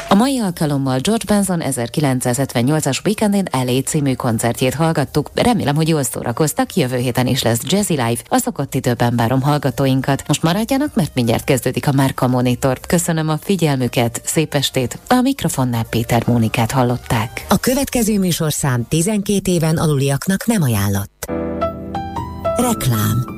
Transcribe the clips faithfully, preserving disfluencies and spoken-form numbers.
A mai alkalommal George Benson ezerkilencszázhetvennyolcas Weekend in el á című koncertjét hallgattuk. Remélem, hogy jól szórakoztak, jövő héten is lesz Jazzy Live. A szokott időben várom hallgatóinkat. Most maradjanak, mert mindjárt kezdődik a Márka Monitor. Köszönöm a figyelmüket, szép estét. A mikrofonnál Péter Mónikát hallották. A következő műsorszám tizenkét éven aluliaknak nem ajánlott. Reklám.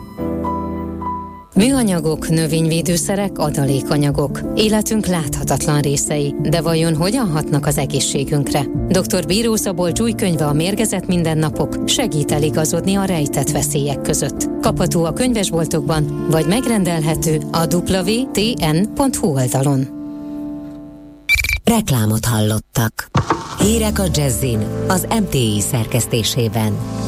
Műanyagok, növényvédőszerek, adalékanyagok. Életünk láthatatlan részei, de vajon hogyan hatnak az egészségünkre? doktor Bíró Szabolcs új könyve, a Mérgezett mindennapok segít eligazodni a rejtett veszélyek között. Kapható a könyvesboltokban, vagy megrendelhető a double-u double-u double-u pont té en pont hú oldalon. Reklámot hallottak. Hírek a Jazzin, az em té i szerkesztésében.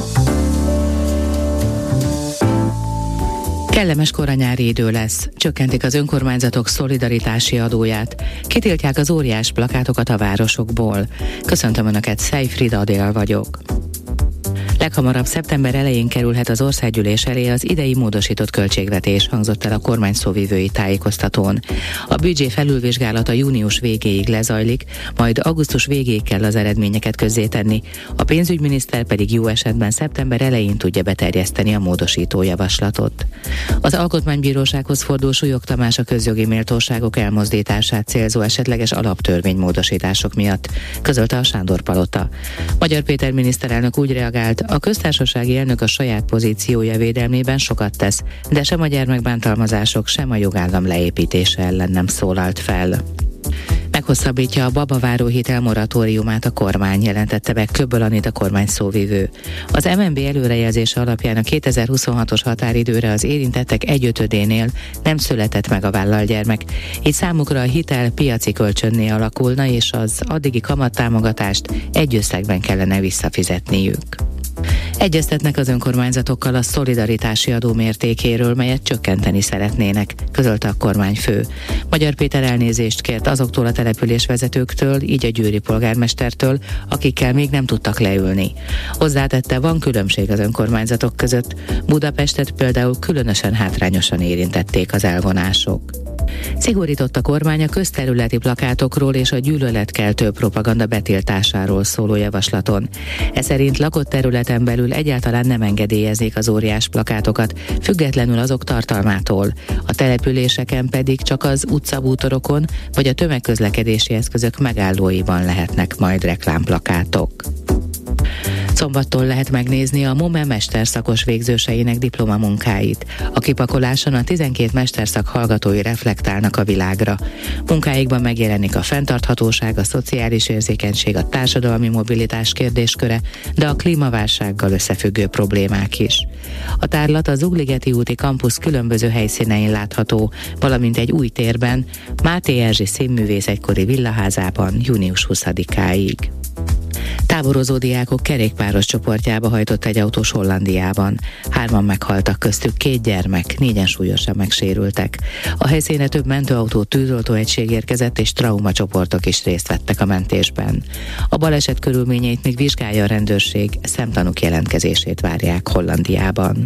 Kellemes koranyári idő lesz, csökkentik az önkormányzatok szolidaritási adóját, kitiltják az óriás plakátokat a városokból. Köszöntöm Önöket, Szejfrida Adél vagyok. Leghamarabb szeptember elején kerülhet az országgyűlés elé az idei módosított költségvetés, hangzott el a kormány szóvivői tájékoztatón. A büdzsé felülvizsgálata június végéig lezajlik, majd augusztus végéig kell az eredményeket közzétenni, a pénzügyminiszter pedig jó esetben szeptember elején tudja beterjeszteni a módosító javaslatot. Az Alkotmánybírósághoz fordul Súlyog Tamás a közjogi méltóságok elmozdítását célzó esetleges alaptörvénymódosítások miatt, közölte a Sándor-palota. Magyar Péter miniszterelnök úgy reagált, a köztársasági elnök a saját pozíciója védelmében sokat tesz, de sem a gyermekbántalmazások, sem a jogállam leépítése ellen nem szólalt fel. Meghosszabbítja a babaváró hitel moratóriumát a kormány, jelentette be Köbbel Anita kormány szóvivő. Az em en bé előrejelzése alapján a kétezer-huszonhatos határidőre az érintettek egyötödénél nem született meg a vállalt gyermek, így számukra a hitel piaci kölcsönné alakulna, és az addigi kamattámogatást egy összegben kellene visszafizetniük. Egyeztetnek az önkormányzatokkal a szolidaritási adó mértékéről, melyet csökkenteni szeretnének, közölte a kormányfő. Magyar Péter elnézést kért azoktól a településvezetőktől, így a győri polgármestertől, akikkel még nem tudtak leülni. Hozzátette, van különbség az önkormányzatok között. Budapestet például különösen hátrányosan érintették az elvonások. Szigorított a kormány a közterületi plakátokról és a gyűlöletkeltő propaganda betiltásáról szóló javaslaton. Ez szerint lakott területen belül egyáltalán nem engedélyezik az óriás plakátokat, függetlenül azok tartalmától. A településeken pedig csak az utcabútorokon vagy a tömegközlekedési eszközök megállóiban lehetnek majd reklámplakátok. Szombattól lehet megnézni a MOME mesterszakos végzőseinek diplomamunkáit. A kipakoláson a tizenkét mesterszak hallgatói reflektálnak a világra. Munkáikban megjelenik a fenntarthatóság, a szociális érzékenység, a társadalmi mobilitás kérdésköre, de a klímaválsággal összefüggő problémák is. A tárlat az Ugligeti úti kampusz különböző helyszínein látható, valamint egy új térben, Máté Erzsi színművész egykori villaházában június huszadikáig. Táborozó diákok kerékpáros csoportjába hajtott egy autós Hollandiában. Hárman meghaltak, köztük két gyermek, négyen súlyosan megsérültek. A helyszínre több mentőautó, tűzoltóegység érkezett, és traumacsoportok is részt vettek a mentésben. A baleset körülményeit még vizsgálja a rendőrség, szemtanúk jelentkezését várják Hollandiában.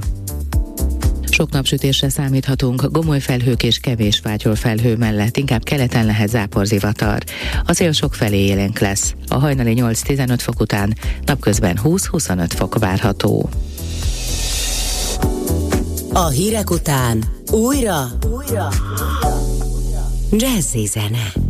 Sok napsütésre számíthatunk, gomoly felhők és kevés fátyol felhő mellett, inkább keleten lehet záporzivatar. A szél sok felé élénk lesz. A hajnali nyolc-tizenöt fok után napközben húsz-huszonöt fok várható. A hírek után újra, újra. Jazzy zene.